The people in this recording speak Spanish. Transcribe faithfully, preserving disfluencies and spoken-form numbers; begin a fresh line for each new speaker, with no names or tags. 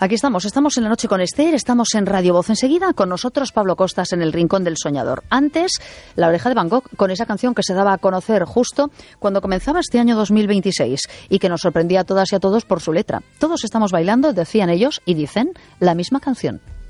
Aquí estamos, estamos en La Noche con Esther, estamos en Radio Voz. Enseguida con nosotros Pablo Costas en El Rincón del Soñador. Antes, La Oreja de Van Gogh, con esa canción que se daba a conocer justo cuando comenzaba este año dos mil veintiséis y que nos sorprendía a todas y a todos por su letra. Todos estamos bailando, decían ellos, y dicen la misma canción.